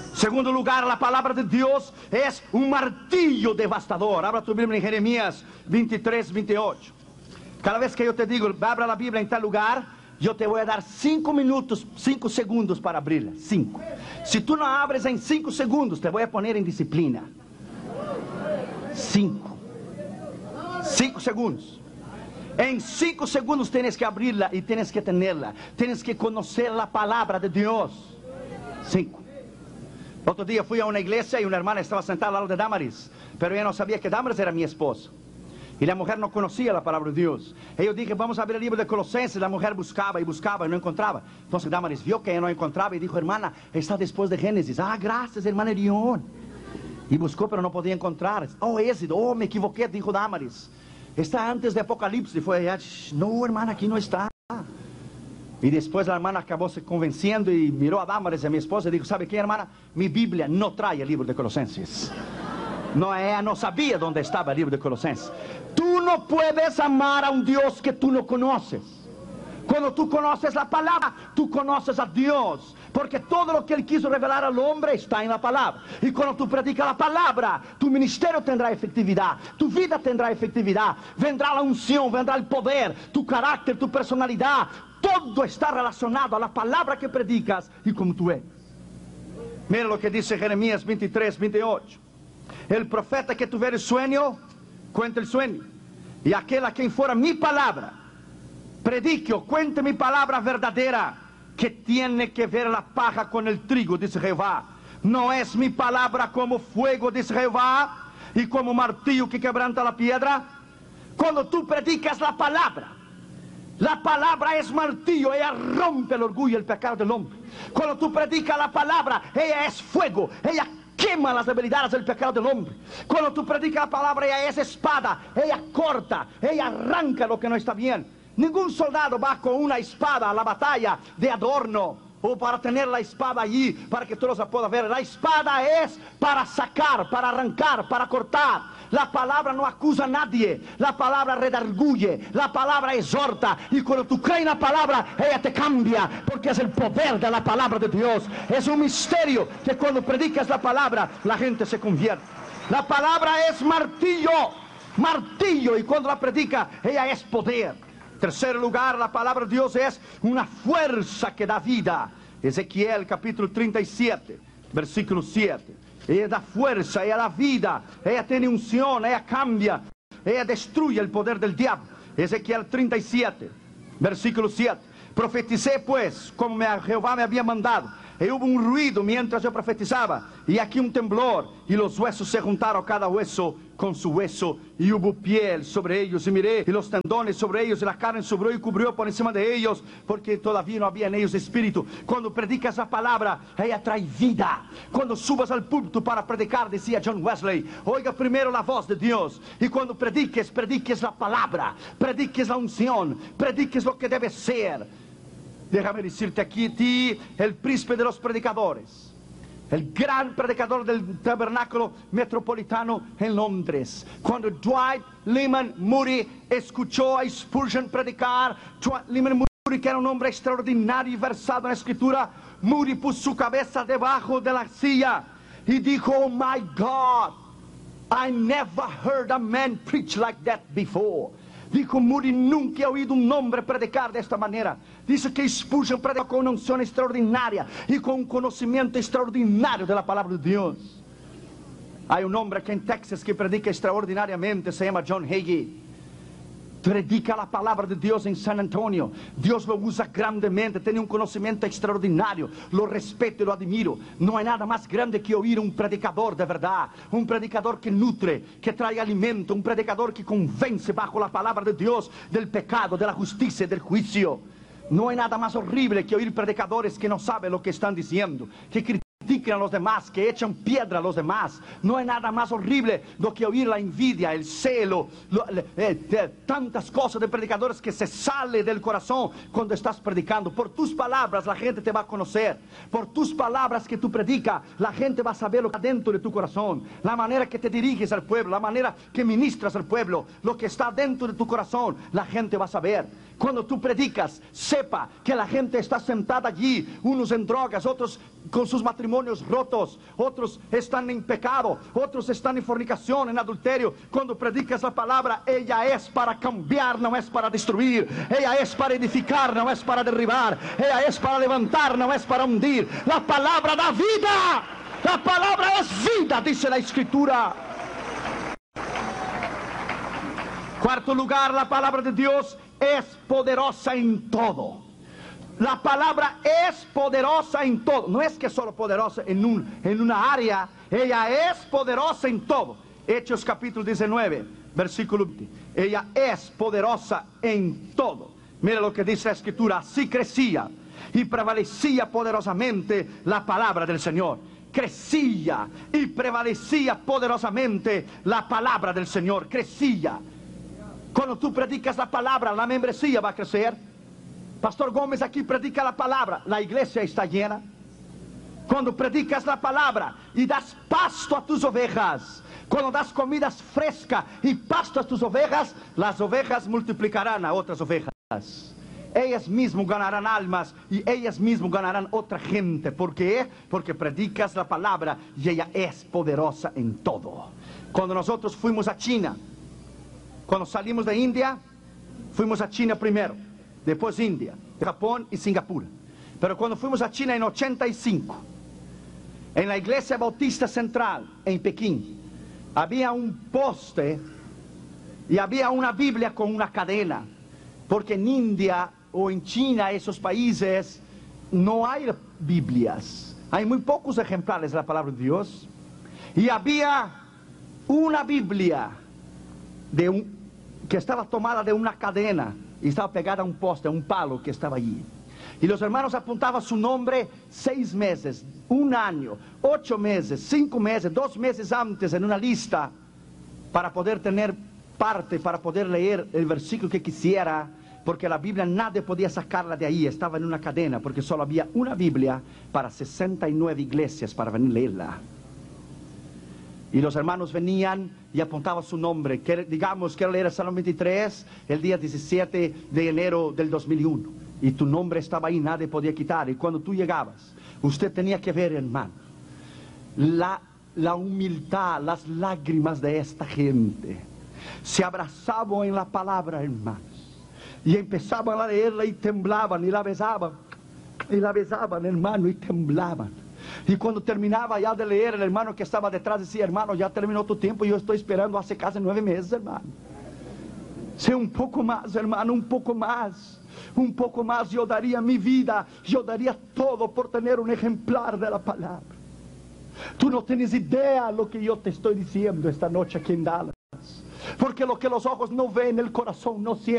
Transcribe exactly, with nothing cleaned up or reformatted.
Segundo lugar, la palabra de Dios es un martillo devastador. Abra tu Biblia en Jeremías veintitrés, veintiocho. Cada vez que yo te digo, abra la Biblia en tal lugar, yo te voy a dar cinco minutos, cinco segundos para abrirla. Cinco. Si tú no abres en cinco segundos, te voy a poner en disciplina. Cinco. Cinco segundos. En cinco segundos tienes que abrirla y tienes que tenerla. Tienes que conocer la palabra de Dios. Cinco. Otro día fui a una iglesia y una hermana estaba sentada al lado de Damaris, pero ella no sabía que Damaris era mi esposo. Y la mujer no conocía la palabra de Dios. Y yo dije, vamos a abrir el libro de Colosenses. La mujer buscaba y buscaba y no encontraba. Entonces Damaris vio que ella no encontraba y dijo, hermana, está después de Génesis. Ah, gracias, hermana Erión. Y buscó, pero no podía encontrar. Oh, Éxodo, oh, me equivoqué, dijo Damaris. Está antes de Apocalipsis. Y fue allá, no, hermana, aquí no está. Y después la hermana acabó se convenciendo y miró a Damaris, a mi esposa, y dijo, ¿sabe qué, hermana? Mi Biblia no trae el libro de Colosenses. No, ella no sabía dónde estaba el libro de Colosenses. Tú no puedes amar a un Dios que tú no conoces. Cuando tú conoces la palabra, tú conoces a Dios. Porque todo lo que Él quiso revelar al hombre está en la palabra. Y cuando tú predicas la palabra, tu ministerio tendrá efectividad, tu vida tendrá efectividad, vendrá la unción, vendrá el poder, tu carácter, tu personalidad. Todo está relacionado a la palabra que predicas y como tú eres. Mira lo que dice Jeremías veintitrés, veintiocho. El profeta que tuviera sueño, cuente el sueño. Y aquel a quien fuera mi palabra, predique o cuente mi palabra verdadera, que tiene que ver la paja con el trigo, dice Jehová. No es mi palabra como fuego, dice Jehová, y como martillo que quebranta la piedra. Cuando tú predicas la palabra, la palabra es martillo, ella rompe el orgullo y el pecado del hombre. Cuando tú predicas la palabra, ella es fuego, ella quema las debilidades del pecado del hombre. Cuando tú predicas la palabra, ella es espada, ella corta, ella arranca lo que no está bien. Ningún soldado va con una espada a la batalla de adorno, o para tener la espada allí para que todos la puedan ver. La espada es para sacar, para arrancar, para cortar. La palabra no acusa a nadie, la palabra redarguye, la palabra exhorta. Y cuando tú crees en la palabra, ella te cambia, porque es el poder de la palabra de Dios. Es un misterio que cuando predicas la palabra, la gente se convierte. La palabra es martillo, martillo, y cuando la predica, ella es poder. Tercer lugar, la palabra de Dios es una fuerza que da vida. Ezequiel capítulo treinta y siete, versículo siete. Ella da fuerza, ella da vida, ella tiene unción, ella cambia, ella destruye el poder del diablo. Ezequiel treinta y siete, versículo siete. Profeticé pues, como me, Jehová me había mandado. Y hubo un ruido mientras yo profetizaba, y aquí un temblor, y los huesos se juntaron cada hueso con su hueso, y hubo piel sobre ellos, y miré, y los tendones sobre ellos, y la carne subió y cubrió por encima de ellos, porque todavía no había en ellos espíritu. Cuando predicas la palabra, ella trae vida. Cuando subas al púlpito para predicar, decía John Wesley, oiga primero la voz de Dios, y cuando prediques, prediques la palabra, prediques la unción, prediques lo que debe ser. Déjame decirte aquí, ti, el príncipe de los predicadores, el gran predicador del tabernáculo metropolitano en Londres. Cuando Dwight Lyman Moody escuchó a Spurgeon predicar, Dwight Lyman Moody, que era un hombre extraordinario y versado en la escritura, Moody puso su cabeza debajo de la silla y dijo, oh my God, I never heard a man preach like that before. Dijo Moody, nunca he oído un hombre predicar de esta manera. Dice que Spurgeon predicó con una unción extraordinaria y con un conocimiento extraordinario de la palabra de Dios. Hay un hombre aquí en Texas que predica extraordinariamente, se llama John Hagee. Predica la palabra de Dios en San Antonio. Dios lo usa grandemente, tiene un conocimiento extraordinario. Lo respeto y lo admiro. No hay nada más grande que oír un predicador de verdad, un predicador que nutre, que trae alimento, un predicador que convence bajo la palabra de Dios del pecado, de la justicia y del juicio. No hay nada más horrible que oír predicadores que no saben lo que están diciendo, que critican a los demás, que echan piedra a los demás. No hay nada más horrible do que oír la envidia, el celo, lo, eh, eh, tantas cosas de predicadores que se sale del corazón cuando estás predicando. Por tus palabras la gente te va a conocer. Por tus palabras que tú predicas, la gente va a saber lo que está dentro de tu corazón, la manera que te diriges al pueblo, la manera que ministras al pueblo, lo que está dentro de tu corazón, la gente va a saber. Cuando tú predicas, sepa que la gente está sentada allí, unos en drogas, otros con sus matrimonios matrimonios rotos, otros están en pecado, otros están en fornicación, en adulterio. Cuando predicas la palabra, ella es para cambiar, no es para destruir. Ella es para edificar, no es para derribar. Ella es para levantar, no es para hundir. La palabra da vida. La palabra es vida, dice la Escritura. Cuarto lugar, la palabra de Dios es poderosa en todo. La palabra es poderosa en todo. No es que solo poderosa en, un, en una área. Ella es poderosa en todo. Hechos capítulo diecinueve, versículo veinte. Ella es poderosa en todo. Mira lo que dice la Escritura. Así crecía y prevalecía poderosamente la palabra del Señor. Crecía y prevalecía poderosamente la palabra del Señor. Crecía. Cuando tú predicas la palabra, la membresía va a crecer. Pastor Gómez aquí predica la palabra, la iglesia está llena. Cuando predicas la palabra y das pasto a tus ovejas, cuando das comidas frescas y pasto a tus ovejas, las ovejas multiplicarán a otras ovejas. Ellas mismas ganarán almas y ellas mismas ganarán otra gente. ¿Por qué? Porque predicas la palabra y ella es poderosa en todo. Cuando nosotros fuimos a China, cuando salimos de India, fuimos a China primero, después India, Japón y Singapur. Pero cuando fuimos a China en ochenta y cinco, en la iglesia bautista central en Pekín, había un poste y había una Biblia con una cadena, porque en India o en China, esos países, no hay Biblias, hay muy pocos ejemplares de la palabra de Dios. Y había una Biblia de un, que estaba tomada de una cadena y estaba pegada a un poste, a un palo que estaba allí. Y los hermanos apuntaban su nombre seis meses, un año, ocho meses, cinco meses, dos meses antes en una lista para poder tener parte, para poder leer el versículo que quisiera, porque la Biblia nadie podía sacarla de ahí, estaba en una cadena, porque solo había una Biblia para sesenta y nueve iglesias para venir a leerla. Y los hermanos venían y apuntaban su nombre. Que, digamos, quiero leer el Salmo veintitrés el día diecisiete de enero del dos mil uno. Y tu nombre estaba ahí, nadie podía quitar. Y cuando tú llegabas, usted tenía que ver, hermano, la, la humildad, las lágrimas de esta gente. Se abrazaban en la palabra, hermanos. Y empezaban a leerla y temblaban y la besaban. Y la besaban, hermano, y temblaban. Y cuando terminaba ya de leer, el hermano que estaba detrás decía: hermano, ya terminó tu tiempo y yo estoy esperando hace casi nueve meses, hermano. Sé un poco más, hermano, un poco más. Un poco más, yo daría mi vida, yo daría todo por tener un ejemplar de la palabra. Tú no tienes idea lo que yo te estoy diciendo esta noche aquí en Dallas. Porque lo que los ojos no ven, el corazón no siente.